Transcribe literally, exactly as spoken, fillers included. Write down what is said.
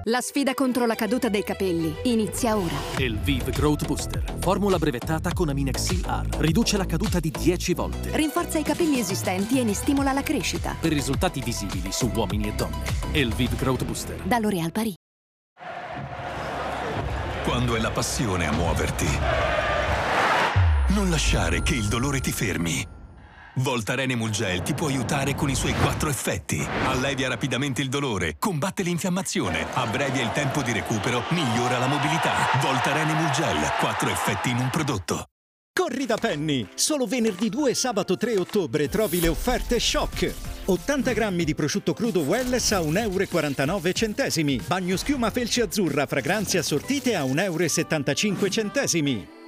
La sfida contro la caduta dei capelli inizia ora. Elvive Growth Booster, formula brevettata con Aminexil R. Riduce la caduta di dieci volte. Rinforza i capelli esistenti e ne stimola la crescita. Per risultati visibili su uomini e donne. Elvive Growth Booster. Da L'Oréal Paris. Quando è la passione a muoverti, non lasciare che il dolore ti fermi. Voltaren Emulgel ti può aiutare con i suoi quattro effetti. Allevia rapidamente il dolore, combatte l'infiammazione, abbrevia il tempo di recupero, migliora la mobilità. Voltaren Emulgel, quattro effetti in un prodotto. Corri da Penny! Solo venerdì due e sabato tre ottobre trovi le offerte shock. ottanta grammi di prosciutto crudo Welles a un euro e quarantanove centesimi. Bagno schiuma felce azzurra, fragranze assortite a un euro e settantacinque centesimi.